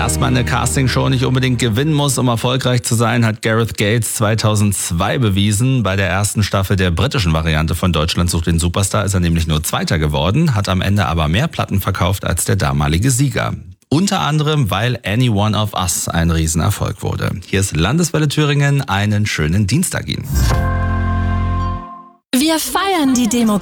Dass man eine Castingshow nicht unbedingt gewinnen muss, um erfolgreich zu sein, hat Gareth Gates 2002 bewiesen. Bei der ersten Staffel der britischen Variante von Deutschland sucht den Superstar ist er nämlich nur Zweiter geworden, hat am Ende aber mehr Platten verkauft als der damalige Sieger. Unter anderem, weil Any One of Us ein Riesenerfolg wurde. Hier ist Landeswelle Thüringen, einen schönen Dienstag Ihnen. Wir feiern die Demokratie.